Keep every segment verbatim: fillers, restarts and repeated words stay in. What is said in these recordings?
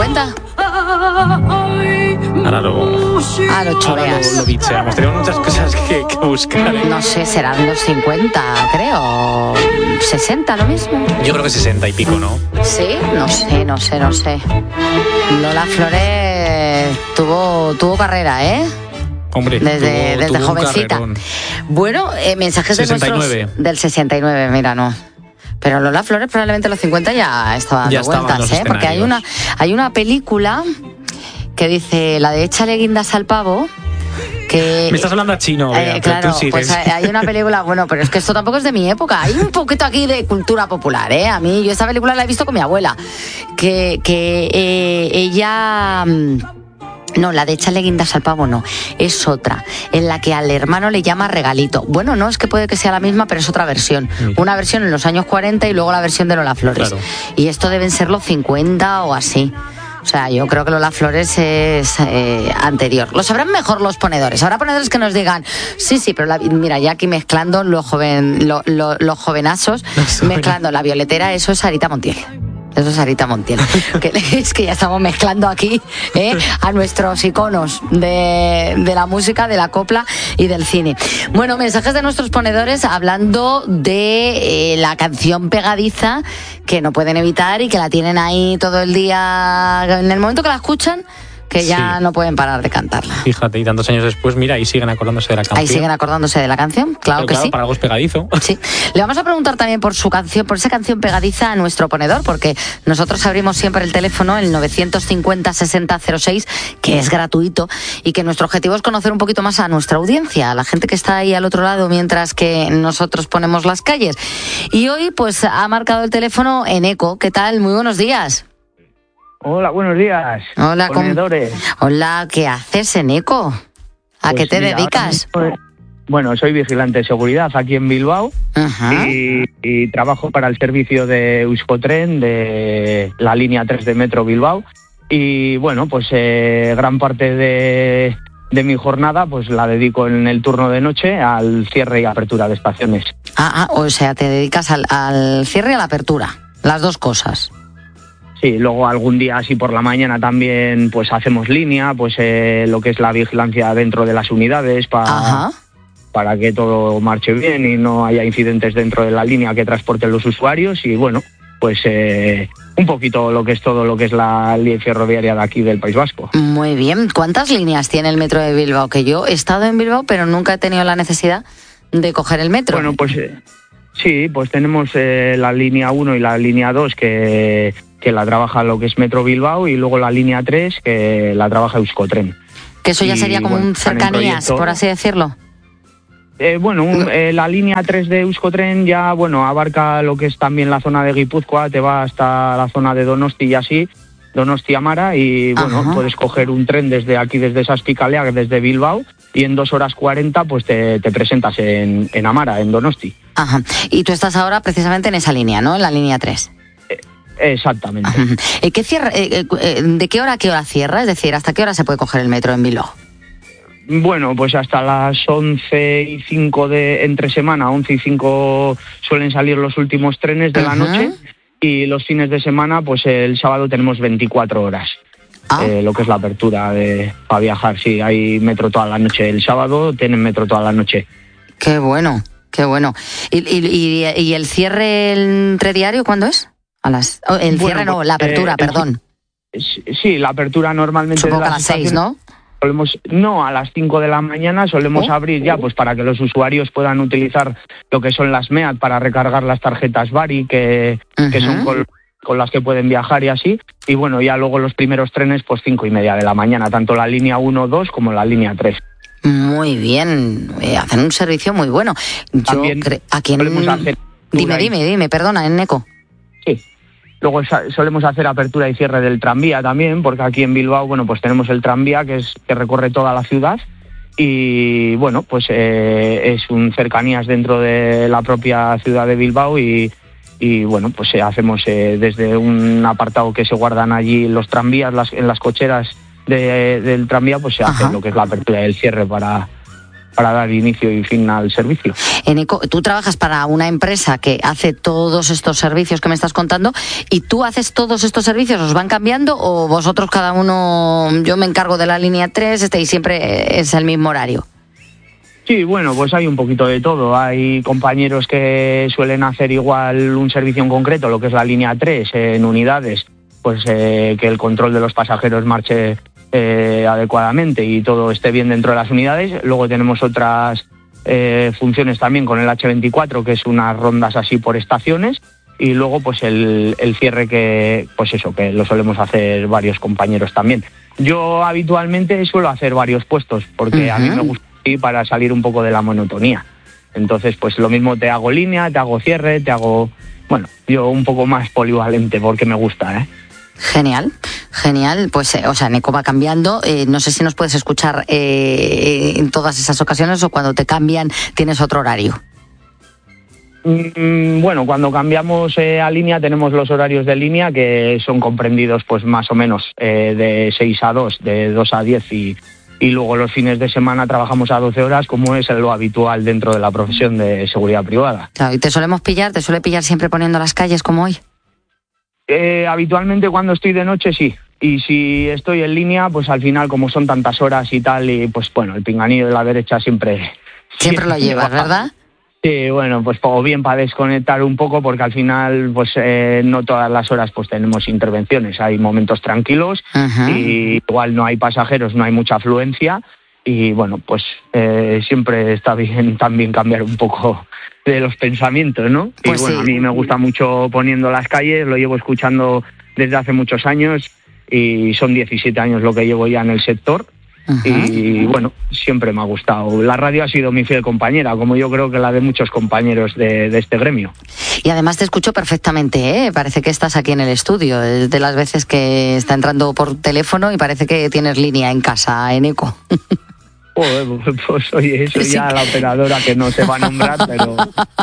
cincuenta. Ahora lo, Ah, lo choreas. lo, lo bicheamos. Tenemos muchas cosas que, que buscar. ¿eh? No sé, serán los cincuenta, creo. sesenta, lo mismo. Yo creo que sesenta y pico, ¿no? Sí, no sé, no sé, no sé. Lola Flores tuvo, tuvo carrera, ¿eh? Hombre, Desde, tuvo, desde tuvo un jovencita. carrerón. Bueno, eh, mensajes de sesenta y nueve. nuestros... Del sesenta y nueve, mira, no. Pero Lola Flores probablemente a los cincuenta ya estaba dando Ya estaba en vueltas, los ¿eh? Porque hay una, hay una película que dice, la de Échale guindas al pavo, que... Me estás hablando a chino, Bea, eh, pero claro, tú sigues. pues hay, hay una película, bueno, pero es que esto tampoco es de mi época, hay un poquito aquí de cultura popular, ¿eh? A mí, yo esta película la he visto con mi abuela, que, que eh, ella... No, la de Échale guindas al pavo no, es otra, en la que al hermano le llama regalito. Bueno, no, es que puede que sea la misma, pero es otra versión. Mira. Una versión en los años cuarenta y luego la versión de Lola Flores. Claro. Y esto deben ser los cincuenta o así. O sea, yo creo que Lola Flores es eh, anterior. Lo sabrán mejor los ponedores. Habrá ponedores que nos digan, sí, sí, pero la, mira, ya aquí mezclando los, joven, lo, lo, los jovenazos, mezclando la violetera, eso es Sarita Montiel. Eso es Sarita Montiel. Que, es que ya estamos mezclando aquí ¿eh? a nuestros iconos de, de la música, de la copla y del cine. Bueno, mensajes de nuestros ponedores hablando de eh, la canción pegadiza que no pueden evitar y que la tienen ahí todo el día. En el momento que la escuchan, que ya Sí. no pueden parar de cantarla. Fíjate, y tantos años después, mira, ahí siguen acordándose de la canción. Ahí siguen acordándose de la canción, claro Pero que claro, sí. para algo es pegadizo. Sí. Le vamos a preguntar también por su canción, por esa canción pegadiza a nuestro ponedor, porque nosotros abrimos siempre el teléfono, el novecientos cincuenta sesenta cero seis, que es gratuito, y que nuestro objetivo es conocer un poquito más a nuestra audiencia, a la gente que está ahí al otro lado mientras que nosotros ponemos las calles. Y hoy, pues, ha marcado el teléfono Eneco. ¿Qué tal? Muy buenos días. Hola, buenos días. Hola, ¿cómo- ponedores. Hola, ¿qué haces, Eneco? ¿A Pues qué te mira, dedicas? ahora mismo, bueno, soy vigilante de seguridad aquí en Bilbao Ajá. y, y trabajo para el servicio de Euskotren de la línea tres de Metro Bilbao. Y bueno, pues eh, gran parte de, de mi jornada pues la dedico en el turno de noche al cierre y apertura de estaciones. Ah, ah, o sea, te dedicas al, al cierre y a la apertura, las dos cosas. Sí, luego algún día así por la mañana también pues hacemos línea, pues eh, lo que es la vigilancia dentro de las unidades para... Ajá. para que todo marche bien y no haya incidentes dentro de la línea que transporten los usuarios y bueno, pues eh, un poquito lo que es todo lo que es la línea ferroviaria de aquí del País Vasco. Muy bien. ¿Cuántas líneas tiene el metro de Bilbao? Que yo he estado en Bilbao, pero nunca he tenido la necesidad de coger el metro. Bueno, pues eh, sí, pues tenemos eh, la línea uno y la línea dos que, que la trabaja lo que es Metro Bilbao y luego la línea tres que la trabaja Euskotren. Que eso ya y, sería como bueno, un están en cercanías, proyecto. por así decirlo. Eh, bueno, un, eh, la línea tres de Euskotren ya, bueno, abarca lo que es también la zona de Guipúzcoa, te va hasta la zona de Donosti y así, Donosti Amara, y bueno, Ajá. puedes coger un tren desde aquí, desde Saspicalea, desde Bilbao, y en dos horas cuarenta pues te, te presentas en, en Amara, en Donosti. Ajá. Y tú estás ahora precisamente en esa línea, ¿no? En la línea tres. Exactamente. Ajá. ¿Y qué cierra, eh, eh, ¿De qué hora a qué hora cierra? Es decir, ¿hasta qué hora se puede coger el metro en Bilbao? Bueno, pues hasta las once y cinco de entre semana, once y cinco suelen salir los últimos trenes de la Ajá. noche y los fines de semana, pues el sábado tenemos veinticuatro horas. Ah. Eh, lo que es la apertura de, para viajar, sí, hay metro toda la noche. El sábado tienen metro toda la noche. Qué bueno, qué bueno. ¿Y, y, y, y el cierre entre diario cuándo es? A las, oh, el Bueno, cierre no, pues, la apertura, eh, el- perdón. Sí, sí, la apertura normalmente Supongo de que a las las seis, estaciones ¿no? solemos, no, a las cinco de la mañana solemos Oh. abrir ya pues para que los usuarios puedan utilizar lo que son las MEAT para recargar las tarjetas Bari que, que Ujú. son con, con las que pueden viajar y así. Y bueno, ya luego los primeros trenes pues cinco y media de la mañana, tanto la línea uno, dos como la línea tres. Muy bien, eh, hacen un servicio muy bueno. Yo También cre- aquí en... solemos hacer Dime, apertura y- dime, dime, perdona, en Neco. Sí. Luego sa- solemos hacer apertura y cierre del tranvía también, porque aquí en Bilbao, bueno, pues tenemos el tranvía que es que recorre toda la ciudad y, bueno, pues eh, es un cercanías dentro de la propia ciudad de Bilbao y, y bueno, pues eh, hacemos eh, desde un apartado que se guardan allí los tranvías, las, en las cocheras de- del tranvía, pues se hace Ajá. lo que es la apertura y el cierre para, para dar inicio y fin al servicio. Eneco, tú trabajas para una empresa que hace todos estos servicios que me estás contando, y tú haces todos estos servicios, ¿os van cambiando o vosotros cada uno, yo me encargo de la línea tres, este, y siempre es el mismo horario? Sí, bueno, pues hay un poquito de todo. Hay compañeros que suelen hacer igual un servicio en concreto, lo que es la línea tres, en unidades, pues eh, que el control de los pasajeros marche eh, adecuadamente y todo esté bien dentro de las unidades. Luego tenemos otras eh, funciones también con el hache veinticuatro, que es unas rondas así por estaciones, y luego pues el, el cierre que, pues eso, que lo solemos hacer varios compañeros también. Yo habitualmente suelo hacer varios puestos, porque uh-huh. a mí me gusta y para salir un poco de la monotonía. Entonces, pues lo mismo te hago línea, te hago cierre, te hago... Bueno, yo un poco más polivalente porque me gusta, ¿eh? Genial, genial. Pues, eh, o sea, Eneco va cambiando. Eh, no sé si nos puedes escuchar eh, en todas esas ocasiones o cuando te cambian tienes otro horario. Mm, bueno, cuando cambiamos eh, a línea tenemos los horarios de línea que son comprendidos pues más o menos eh, de seis a dos, de dos a diez y... Y luego los fines de semana trabajamos a doce horas, como es lo habitual dentro de la profesión de seguridad privada. Claro, ¿y te solemos pillar? ¿Te suele pillar siempre poniendo las calles como hoy? Eh, habitualmente cuando estoy de noche sí. Y si estoy en línea, pues al final como son tantas horas y tal, y pues bueno, el pinganillo de la derecha siempre... Siempre, siempre lo llevas, ¿verdad? Sí, bueno, pues o bien para desconectar un poco, porque al final, pues eh, no todas las horas pues tenemos intervenciones, hay momentos tranquilos, uh-huh. y igual no hay pasajeros, no hay mucha afluencia, y bueno, pues eh, siempre está bien también cambiar un poco de los pensamientos, ¿no? Pues y bueno, sí. A mí me gusta mucho poniendo las calles, lo llevo escuchando desde hace muchos años, y son diecisiete años lo que llevo ya en el sector. Uh-huh. Y bueno, siempre me ha gustado. La radio ha sido mi fiel compañera, como yo creo que la de muchos compañeros de, de este gremio. Y además te escucho perfectamente, ¿eh? Parece que estás aquí en el estudio. Es de las veces que está entrando por teléfono y parece que tienes línea en casa, Eneco. Joder, pues oye, eso sí. Ya la operadora que no se va a nombrar, pero...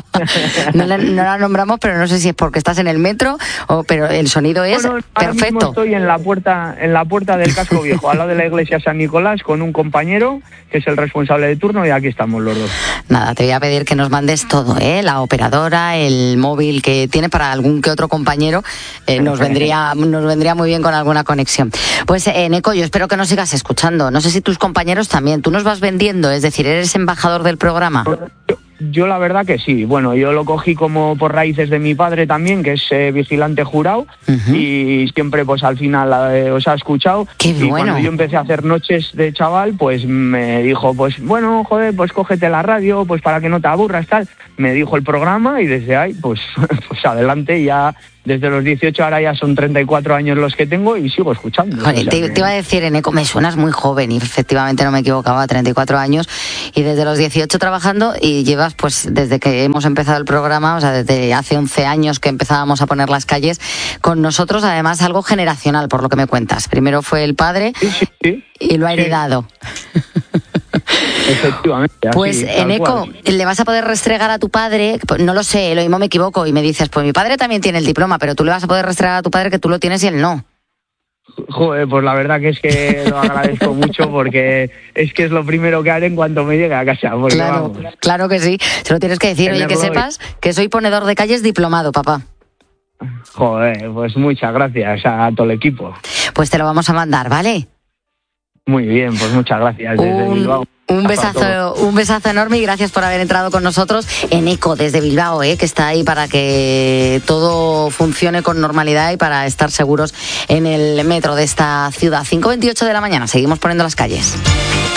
no, la, no la nombramos, pero no sé si es porque estás en el metro, o pero el sonido es bueno, perfecto. Ahora mismo estoy en la puerta, en la puerta del casco viejo, al lado de la iglesia San Nicolás, con un compañero que es el responsable de turno, y aquí estamos los dos. Nada, te voy a pedir que nos mandes todo, ¿eh? La operadora, el móvil que tiene para algún que otro compañero, eh, nos vendría, nos vendría muy bien con alguna conexión. Pues eh, Eneco, yo espero que nos sigas escuchando. No sé si tus compañeros también. ¿Tú nos vas vendiendo? Es decir, ¿eres embajador del programa? Yo, yo la verdad que sí. Bueno, yo lo cogí como por raíces de mi padre también, que es eh, vigilante jurado, uh-huh. y siempre pues al final eh, os ha escuchado. Qué y bueno. Cuando yo empecé a hacer noches de chaval, pues me dijo, pues bueno, joder, pues cógete la radio, pues para que no te aburras, tal. Me dijo el programa y desde ahí, pues, pues adelante, ya... Desde los dieciocho, ahora ya son treinta y cuatro años los que tengo y sigo escuchando. Joder, te, que... te iba a decir, Eneco, me suenas muy joven y efectivamente no me equivocaba, treinta y cuatro años, y desde los dieciocho trabajando, y llevas pues desde que hemos empezado el programa, o sea, desde hace once años que empezábamos a poner las calles con nosotros, además algo generacional, por lo que me cuentas. Primero fue el padre, sí, sí, sí. y lo ha heredado. Sí. Efectivamente. Pues Eneco, le vas a poder restregar a tu padre, no lo sé, lo mismo me equivoco y me dices, pues mi padre también tiene el diploma, pero tú le vas a poder restregar a tu padre que tú lo tienes y él no. Joder, pues la verdad que es que lo agradezco mucho, porque es que es lo primero que haré en cuanto me llegue a casa. Claro, vamos. Claro que sí, se lo tienes que decir. Oye, que sepas que soy ponedor de calles diplomado, papá. Joder, pues muchas gracias a todo el equipo. Pues te lo vamos a mandar, ¿vale? Muy bien, pues muchas gracias. Desde un, Bilbao. Un besazo, un besazo enorme y gracias por haber entrado con nosotros. Eneco desde Bilbao, ¿eh? Que está ahí para que todo funcione con normalidad y para estar seguros en el metro de esta ciudad. cinco veintiocho de la mañana, seguimos poniendo las calles.